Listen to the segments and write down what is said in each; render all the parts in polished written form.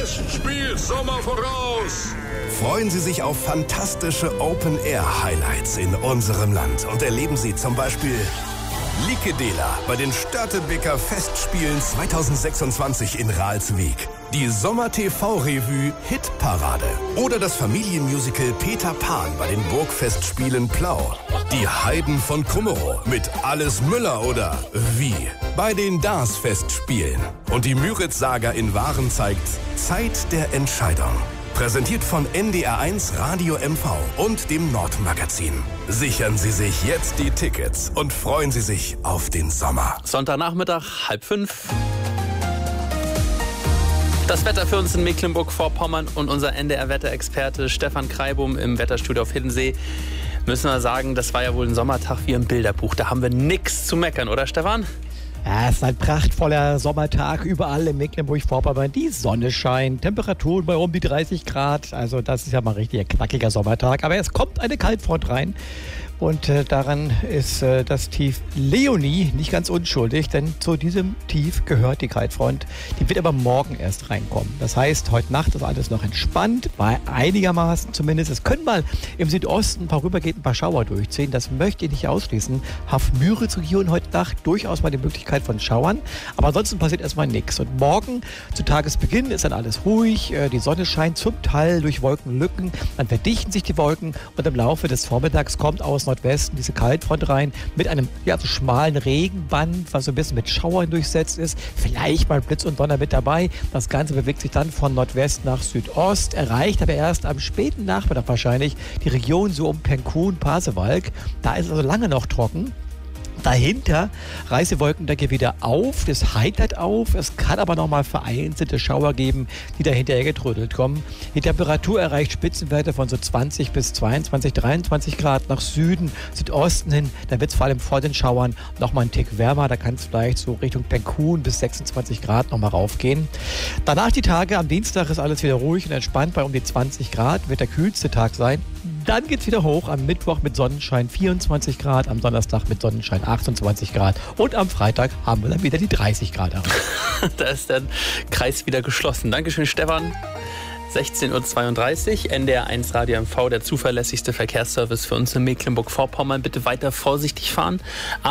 Fest spielt Sommer voraus. Freuen Sie sich auf fantastische Open-Air-Highlights in unserem Land und erleben Sie zum Beispiel Likedela bei den Störtebeker Festspielen 2026 in Ralswiek, die Sommer-TV-Revue Hitparade oder das Familienmusical Peter Pan bei den Burgfestspielen Plau, die Heiden von Krummerow mit Alles Müller oder Wie bei den DARS-Festspielen und die Müritz-Saga in Waren zeigt Zeit der Entscheidung. Präsentiert von NDR1 Radio MV und dem Nordmagazin. Sichern Sie sich jetzt die Tickets und freuen Sie sich auf den Sommer. Sonntagnachmittag, 4:30. Das Wetter für uns in Mecklenburg-Vorpommern und unser NDR-Wetterexperte Stefan Kreibum im Wetterstudio auf Hiddensee. Müssen wir sagen, das war ja wohl ein Sommertag wie im Bilderbuch. Da haben wir nichts zu meckern, oder Stefan? Ja, es ist ein prachtvoller Sommertag überall in Mecklenburg-Vorpommern. Die Sonne scheint, Temperaturen bei um die 30 Grad. Also das ist ja mal richtig ein knackiger Sommertag. Aber es kommt eine Kaltfront rein. Und daran ist das Tief Leonie nicht ganz unschuldig, denn zu diesem Tief gehört die Kaltfront. Die wird aber morgen erst reinkommen. Das heißt, heute Nacht ist alles noch entspannt, war einigermaßen zumindest. Es können mal im Südosten vorübergehend ein paar Schauer durchziehen. Das möchte ich nicht ausschließen. Haff-Müritz-Region heute Nacht durchaus mal die Möglichkeit von Schauern. Aber ansonsten passiert erstmal nichts. Und morgen zu Tagesbeginn ist dann alles ruhig. Die Sonne scheint zum Teil durch Wolkenlücken. Dann verdichten sich die Wolken und im Laufe des Vormittags kommt aus Nordwesten diese Kaltfront rein mit einem so schmalen Regenband, was so ein bisschen mit Schauern durchsetzt ist. Vielleicht mal Blitz und Donner mit dabei. Das Ganze bewegt sich dann von Nordwest nach Südost, erreicht aber erst am späten Nachmittag wahrscheinlich die Region so um Penkun, Pasewalk. Da ist es also lange noch trocken. Dahinter reißt die Wolkendecke wieder auf, das heitert auf. Es kann aber noch mal vereinzelte Schauer geben, die dahinterher getrödelt kommen. Die Temperatur erreicht Spitzenwerte von so 20 bis 22, 23 Grad nach Süden, Südosten hin. Da wird es vor allem vor den Schauern noch mal einen Tick wärmer. Da kann es vielleicht so Richtung Penkun bis 26 Grad noch mal raufgehen. Danach die Tage, am Dienstag ist alles wieder ruhig und entspannt. Bei um die 20 Grad wird der kühlste Tag sein. Dann geht es wieder hoch, am Mittwoch mit Sonnenschein 24 Grad, am Donnerstag mit Sonnenschein 28 Grad und am Freitag haben wir dann wieder die 30 Grad erreicht. Da ist der Kreis wieder geschlossen. Dankeschön, Stefan. 16:32 Uhr, NDR1 Radio MV, der zuverlässigste Verkehrsservice für uns in Mecklenburg-Vorpommern. Bitte weiter vorsichtig fahren.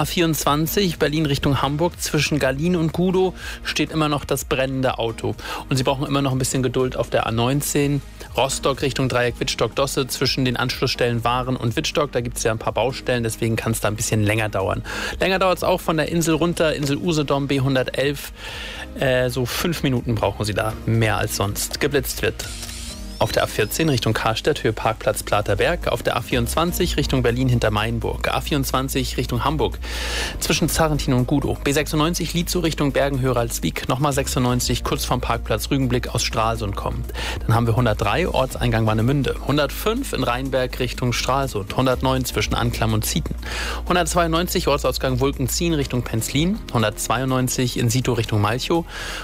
A24 Berlin Richtung Hamburg, zwischen Gallien und Gudow steht immer noch das brennende Auto. Und Sie brauchen immer noch ein bisschen Geduld auf der A19 Rostock Richtung Dreieck Wittstock-Dosse, zwischen den Anschlussstellen Waren und Wittstock. Da gibt es ja ein paar Baustellen, deswegen kann es da ein bisschen länger dauern. Länger dauert es auch von der Insel runter, Insel Usedom B111. So 5 Minuten brauchen Sie da, mehr als sonst. Geblitzt wird auf der A14 Richtung Karstadt, Höhe Parkplatz Platerberg, auf der A24 Richtung Berlin hinter Mainburg, A24 Richtung Hamburg, zwischen Zarrentin und Gudow, B96 Lietzow Richtung Bergen-Höralswiek, nochmal 96 kurz vom Parkplatz Rügenblick aus Stralsund kommt. Dann haben wir 103 Ortseingang Warnemünde, 105 in Rheinberg Richtung Stralsund, 109 zwischen Anklam und Zieten, 192 Ortsausgang Wulkenzien Richtung Penzlin, 192 in Sito Richtung Malchow,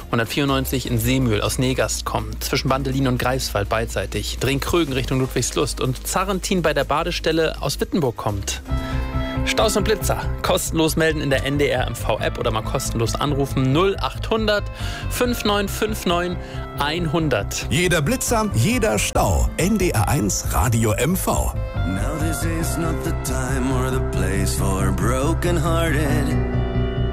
194 in Seemühl aus Negast kommt, zwischen Bandelin und Greifswald beidseitig, Dringkrögen Richtung Ludwigslust und Zarrentin bei der Badestelle aus Wittenburg kommt. Staus und Blitzer. Kostenlos melden in der NDR MV-App oder mal kostenlos anrufen 0800 5959 100. Jeder Blitzer, jeder Stau. NDR1 Radio MV. Now this is not the time or the place for broken-hearted.